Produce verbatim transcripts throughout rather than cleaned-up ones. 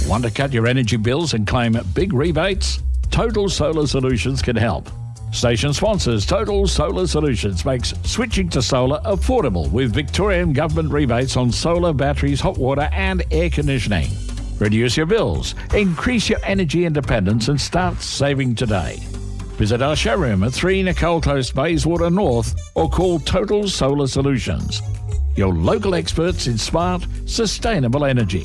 Want to cut your energy bills and claim big rebates? Total Solar Solutions can help. Station sponsors Total Solar Solutions makes switching to solar affordable with Victorian government rebates on solar, batteries, hot water and air conditioning. Reduce your bills, increase your energy independence and start saving today. Visit our showroom at three Nicole Close, Bayswater North or call Total Solar Solutions. Your local experts in smart, sustainable energy.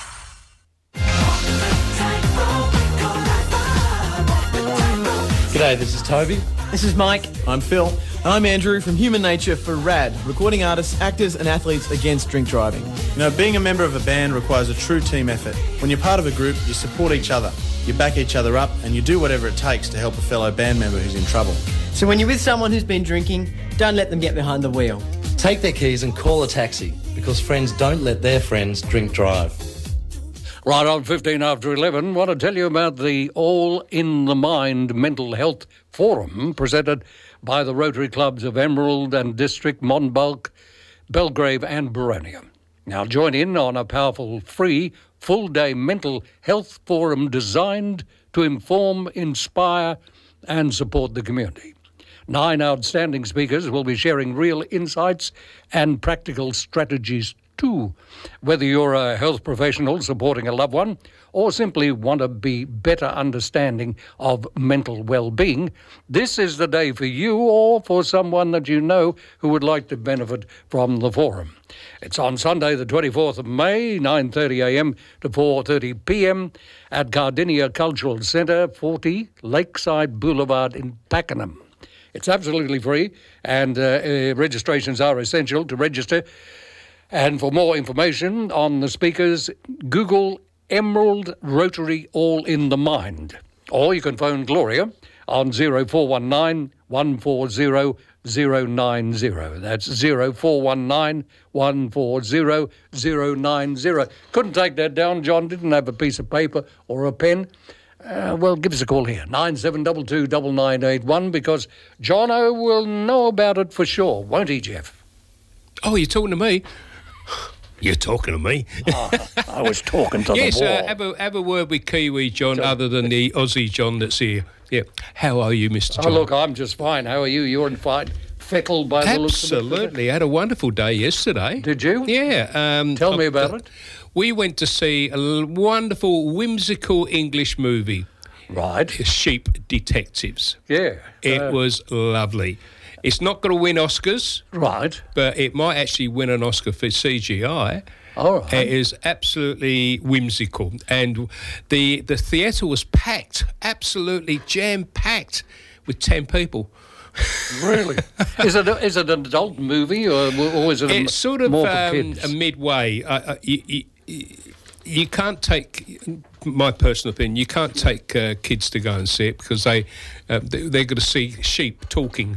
G'day, this is Toby. This is Mike. I'm Phil. And I'm Andrew from Human Nature for RAD, recording artists, actors and athletes against drink driving. You know, being a member of a band requires a true team effort. When you're part of a group, you support each other, you back each other up and you do whatever it takes to help a fellow band member who's in trouble. So when you're with someone who's been drinking, don't let them get behind the wheel. Take their keys and call a taxi, because friends don't let their friends drink drive. Right on fifteen after eleven, want to tell you about the All in the Mind Mental Health Forum presented by the Rotary Clubs of Emerald and District, Monbulk, Belgrave and Boronia. Now join in on a powerful, free, full-day mental health forum designed to inform, inspire and support the community. Nine outstanding speakers will be sharing real insights and practical strategies too. Whether you're a health professional supporting a loved one or simply want to be better understanding of mental well-being, this is the day for you or for someone that you know who would like to benefit from the forum. It's on Sunday the twenty-fourth of May, nine thirty a m to four thirty p m at Cardinia Cultural Centre, forty Lakeside Boulevard in Pakenham. It's absolutely free and uh, uh, registrations are essential to register. And for more information on the speakers, Google Emerald Rotary All in the Mind. Or you can phone Gloria on zero four one nine, one four zero, zero nine zero. That's zero four one nine, one four zero, zero nine zero. Couldn't take that down, John. Didn't have a piece of paper or a pen. Uh, well, give us a call here, nine seven two two, nine nine eight one, because Jono will know about it for sure, won't he, Jeff? Oh, you're talking to me? You're talking to me. Oh, I was talking to yes, the wall. Yes, uh, have, a, have a word with Kiwi John, other than the Aussie John that's here. Yeah. How are you, Mister John? Oh, look, I'm just fine. How are you? You're in fine. Feckled by the looks of it. Absolutely. I had a wonderful day yesterday. Did you? Yeah. Um, Tell me about uh, it. We went to see a l- wonderful, whimsical English movie. Right. Sheep Detectives. Yeah. It uh, was lovely. It's not going to win Oscars. Right. But it might actually win an Oscar for C G I. All right. It is absolutely whimsical. And the, the theatre was packed, absolutely jam-packed with ten people. Really? is it a, is it an adult movie or, or is it a, it's sort of more for um, kids? a midway. Uh, uh, you, you, you can't take, my personal opinion, you can't take uh, kids to go and see it because they, uh, they, they're going to see sheep talking.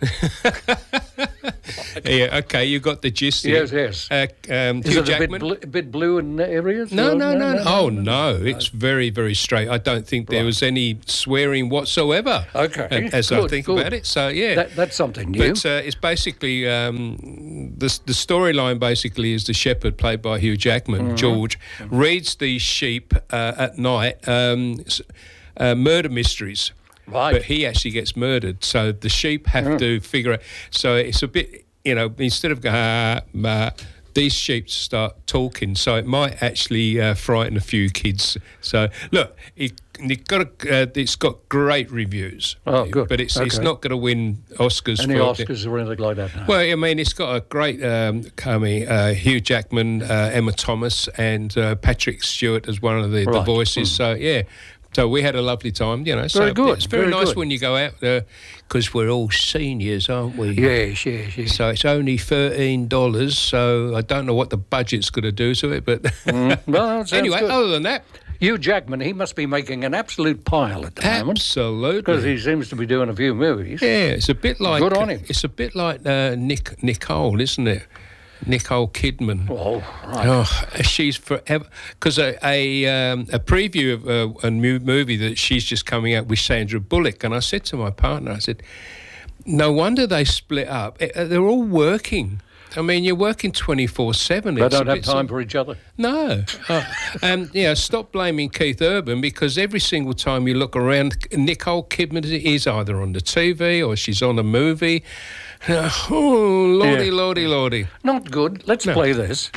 Yeah, okay, you got the gist. Yes, here. yes. Uh, um, Is Hugh it Jackman? a bit, bl- a bit blue in areas? No, or no, no, no. Oh, no. no. It's very, very straight. I don't think there Right. was any swearing whatsoever. Okay. uh, As I Good, think good. about it. So, yeah. That, that's something new. But uh, it's basically, um, the, the storyline basically is the shepherd, played by Hugh Jackman, Mm-hmm. George, reads these sheep uh, at night, um, s- uh, murder mysteries. Right. But he actually gets murdered. So the sheep have Mm. to figure out. So it's a bit, you know, instead of going, ah, ma, these sheep start talking. So it might actually uh, frighten a few kids. So look, it, it got a, uh, it's got great reviews. Oh, good. But it's it's Okay. not going to win Oscars. Any for Oscars or anything like that? No. Well, I mean, it's got a great, um, I mean, uh, Hugh Jackman, uh, Emma Thomas, and uh, Patrick Stewart as one of the, the Right. voices. Mm. So yeah, so we had a lovely time. You know, so Very good, It's very, very nice good. when you go out there because we're all seniors, aren't we? Yes, yes, yes. So it's only thirteen dollars. So I don't know what the budget's going to do to it, but Mm. Well, that sounds anyway, good. other than that, Hugh Jackman, he must be making an absolute pile at the moment. absolutely. Because he seems to be doing a few movies. Yeah, it's a bit like Good on him. It's a bit like uh, Nick Nicole, isn't it? Nicole Kidman. Oh, right. Oh, she's forever. Because a a, um, a preview of uh, a new movie that she's just coming out with Sandra Bullock, and I said to my partner, I said, no wonder they split up. Eh, They're all working. I mean, you're working twenty-four seven. They don't have time for each other. No. Oh, um, yeah, stop blaming Keith Urban, because every single time you look around, Nicole Kidman is either on the T V or she's on a movie. Oh, lordy, Yeah. lordy, lordy. Not good. Let's No. play this.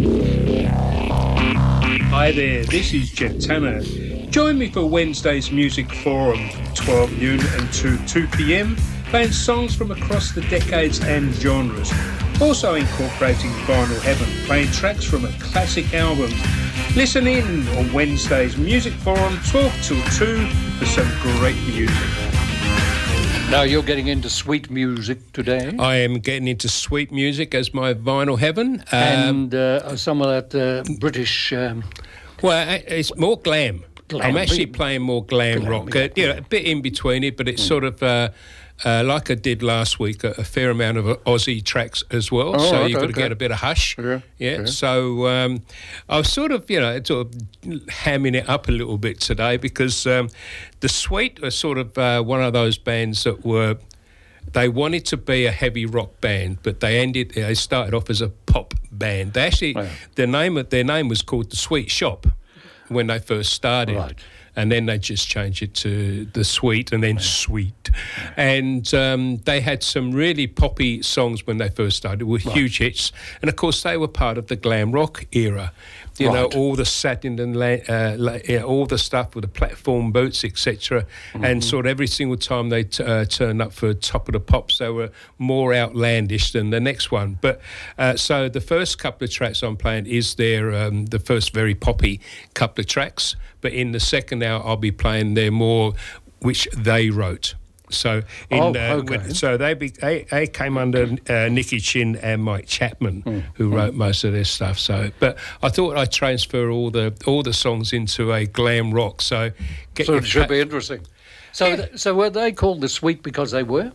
Hi there, this is Jeff Tanner. Join me for Wednesday's Music Forum, twelve noon until two p.m, playing songs from across the decades and genres. Also incorporating Vinyl Heaven, playing tracks from a classic albums. Listen in on Wednesday's Music Forum, twelve till two, for some great music. Now you're getting into sweet music today. I am getting into sweet music as my Vinyl Heaven. Um, and uh, some of that uh, British... Um, well, it's more glam. Glam. I'm actually playing more glam, Glam, rock. yeah, Uh, you know, a bit in between it, but it's sort of... Uh, Uh, like I did last week, a, a fair amount of Aussie tracks as well. Oh, so right, you've got to okay. get a bit of hush. Yeah, Yeah. yeah. So um, I was sort of, you know, sort of hamming it up a little bit today, because um, the Sweet are sort of uh, one of those bands that were. They wanted to be a heavy rock band, but they ended. They started off as a pop band. They actually, Oh, yeah. their name their name was called the Sweet Shop when they first started. Right. And then they just changed it to the Sweet, and then Sweet. And um, they had some really poppy songs when they first started, were huge hits. And, of course, they were part of the glam rock era. You Right. know, all the satin and la- uh, la- yeah, all the stuff with the platform boots, et cetera. Mm-hmm. And sort of every single time they t- uh, turned up for Top of the Pops, they were more outlandish than the next one. But uh, so the first couple of tracks I'm playing is their um, the first very poppy couple of tracks. But in the second hour, I'll be playing their more, which they wrote. So, in, Oh, uh, okay. with- so they, be, they they came under uh, Nicky Chin and Mike Chapman, Hmm. who wrote most of their stuff. So, but I thought I'd transfer all the all the songs into a glam rock. So, get so your it should pa- be interesting. So, th- so were they called the Sweet because they were?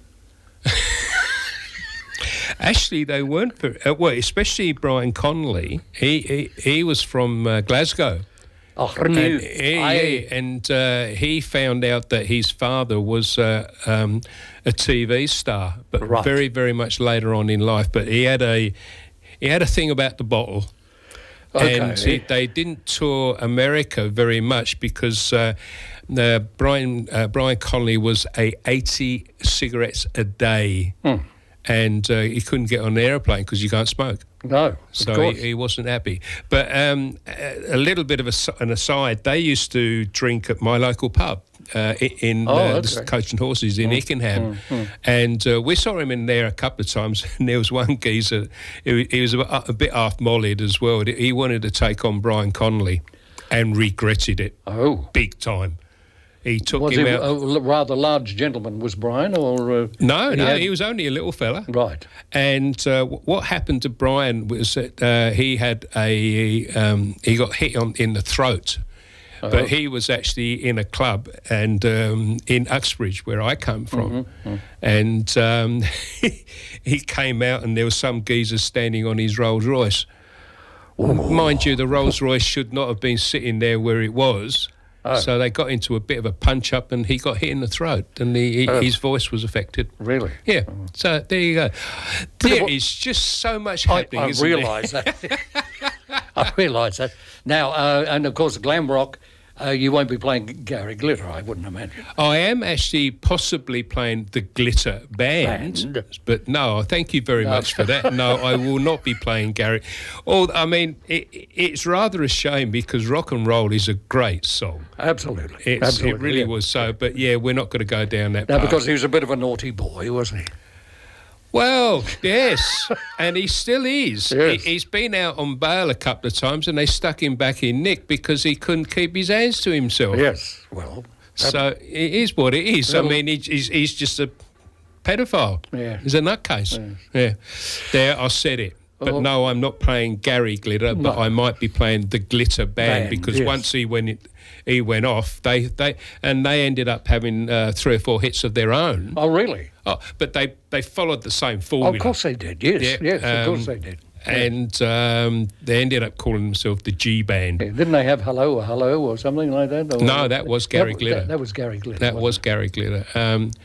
Actually, they weren't. Very, uh, well, especially Brian Connolly. He he, he was from uh, Glasgow. Oh, And, new. yeah, yeah, and uh, he found out that his father was uh, um, a T V star, but Right. very, very much later on in life. But he had a he had a thing about the bottle, Okay. and he, they didn't tour America very much because uh, uh, Brian uh, Brian Connolly was a eighty cigarettes a day, Hmm. and uh, he couldn't get on the airplane because you can't smoke. No, of So course. he, he wasn't happy. But um, a, a little bit of a s an aside, they used to drink at my local pub uh, i- in Oh, uh, okay. the Coach and Horses in Ickenham. And uh, we saw him in there a couple of times. And there was one geezer, he, he was a, a bit half-mollied as well. He wanted to take on Brian Connolly and regretted it Oh. big time. He took Was him he out. a l- rather large gentleman, was Brian, or... Uh, No, he no, had- he was only a little fella. Right. And uh, w- what happened to Brian was that uh, he had a um, he got hit on in the throat, Oh. but he was actually in a club and um, in Uxbridge where I come from, Mm-hmm, and um, he came out and there was some geezer standing on his Rolls Royce. Mind you, the Rolls Royce should not have been sitting there where it was. Oh. So they got into a bit of a punch up, and he got hit in the throat, and he, he, Oh. his voice was affected. Really? Yeah. So there you go. There what- is just so much I, happening. I isn't there? realise that. I realise that. Now, uh, and of course, glam rock, uh, you won't be playing Gary Glitter, I wouldn't imagine. I am actually possibly playing the Glitter band, Band? but no, thank you very No. much for that. No, I will not be playing Gary. Oh, I mean, it, it's rather a shame because rock and roll is a great song. Absolutely. It's, Absolutely, it really yeah. was so, but yeah, we're not going to go down that Now, path. because he was a bit of a naughty boy, wasn't he? Well, yes, and he still is. Yes. He, he's been out on bail a couple of times, and they stuck him back in Nick because he couldn't keep his hands to himself. Yes. Well, So it is what it is. I Well- mean, he, he's, he's just a pedophile. Yeah. He's a nutcase. Yeah. There, I said it. But Oh. no, I'm not playing Gary Glitter, but No. I might be playing the Glitter band, Band, because yes. once he went, he went off. They they and they ended up having uh, three or four hits of their own. oh, really? Oh, but they they followed the same Oh, formula. of course they did, yes. Yeah, yes, of course um, they did. And um, they ended up calling themselves the G Band. Yeah, didn't they have Hello or Hello or something like that? Or- No, that was Gary that, Glitter. That, that was Gary Glitter. That wasn't was it? Gary Glitter. Um,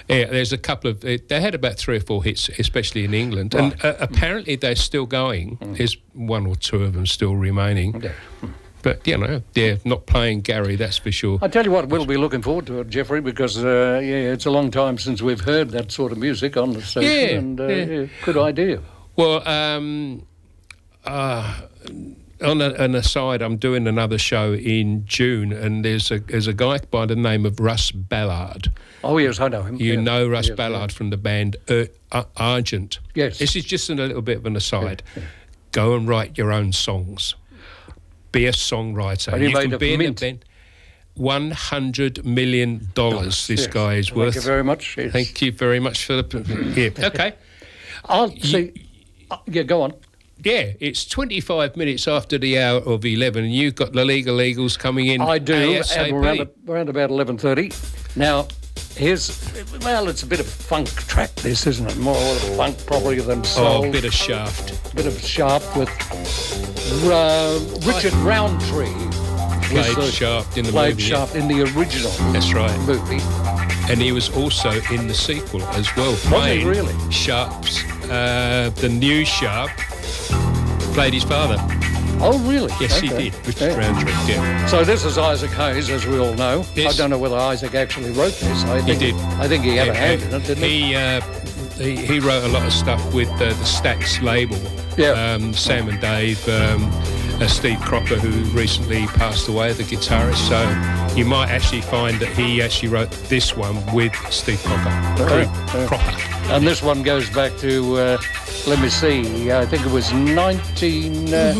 Yeah, there's a couple of. They had about three or four hits, especially in England, right. and uh, apparently they're still going. Mm. There's one or two of them still remaining. Yeah. But, you know, they're not playing Gary, that's for sure. I tell you what, we'll be looking forward to it, Jeffrey, because, uh, yeah, it's a long time since we've heard that sort of music on the station. Yeah, and, uh, yeah. yeah, good idea. Well, um, uh, on a, an aside, I'm doing another show in June, and there's a there's a guy by the name of Russ Ballard. Oh, yes, I know him. You yeah. know Russ yes, Ballard yeah. from the band uh, uh, Argent. Yes. This is just a little bit of an aside. Yeah, yeah. Go and write your own songs. Be a songwriter. And you, you can made be a in mint. a band. One hundred million dollars. This yes. guy is Thank worth. Thank you very much. Yes. Thank you very much for the. Yeah. Okay. I'll see. Uh, yeah, go on. Yeah, it's twenty-five minutes after the hour of eleven, and you've got the Legal Eagles coming in. I do. ASAP. Around, around about eleven thirty. Now, here's well, it's a bit of funk track. This isn't it? More funk probably than soul. Oh, a bit of Shaft. Bit of Shaft with uh, Richard Roundtree. Played the, Shaft in the played movie. Shaft yeah. in the original. That's right. Movie. And he was also in the sequel as well. Was he really? Sharp's, uh, the new Sharp, played his father. Oh, really? Yes, okay. he did. Richard yeah. Roundtree, yeah. So this is Isaac Hayes, as we all know. Yes. I don't know whether Isaac actually wrote this. I think, he did. I think he had yeah, a hand in it, didn't he? He, uh, he, he wrote a lot of stuff with uh, the Stax label. Yeah. Um, Sam and Dave, um, uh, Steve Crocker, who recently passed away, the guitarist. So you might actually find that he actually wrote this one with Steve Crocker. Okay. Yeah. Crocker. And this one goes back to, uh, let me see, I think it was nineteen... Uh,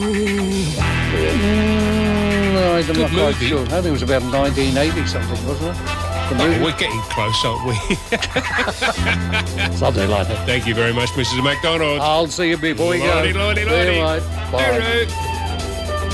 mm, I'm Good not quite movie. sure. I think it was about nineteen eighty something, wasn't it? Oh, we're getting close, aren't we? Something like that. Thank you very much, Missus McDonald. I'll see you before you go. Lordy, lordy, lordy. See you, mate. Bye. Hooroo.